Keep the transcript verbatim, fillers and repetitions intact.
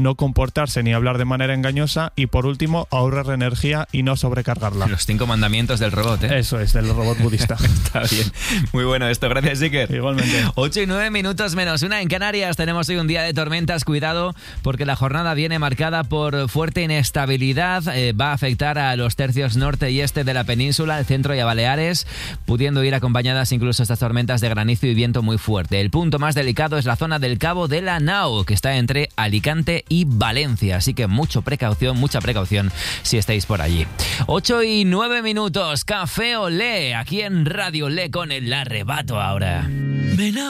no comportarse ni hablar de manera engañosa y, por último, ahorrar energía y no sobrecargarla. Los cinco mandamientos del robot, ¿eh? Eso es, del robot budista. Está bien. Muy bueno esto. Gracias, Iker. Igualmente. ocho y nueve minutos menos una en Canarias. Tenemos hoy un día de tormentas. Cuidado, porque la jornada viene marcada por fuerte inestabilidad. Eh, va a afectar a los tercios norte y este de la península, el centro y a Baleares, pudiendo ir acompañadas incluso estas tormentas de granizo y viento muy fuerte. El punto más delicado es la zona del Cabo de la Nao, que está entre Alicante y Valencia. Así que mucho precaución, mucha precaución si estáis por allí. ocho y nueve minutos. Café Olé, aquí en Radio Olé con el arrebato ahora. Ven a